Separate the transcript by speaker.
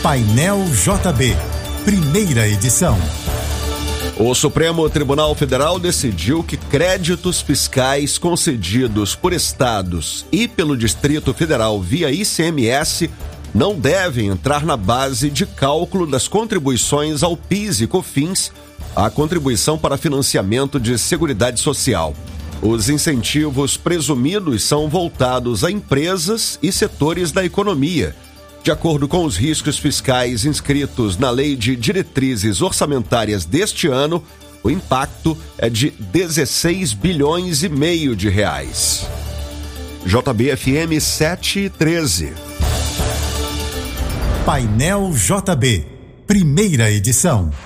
Speaker 1: Painel JB, primeira edição.
Speaker 2: O Supremo Tribunal Federal decidiu que créditos fiscais concedidos por estados e pelo Distrito Federal via ICMS não devem entrar na base de cálculo das contribuições ao PIS e COFINS, a contribuição para financiamento de Seguridade Social. Os incentivos presumidos são voltados a empresas e setores da economia. De acordo com os riscos fiscais inscritos na Lei de Diretrizes Orçamentárias deste ano, o impacto é de 16 bilhões e meio de reais. JB-FM 713.
Speaker 1: Painel JB, primeira edição.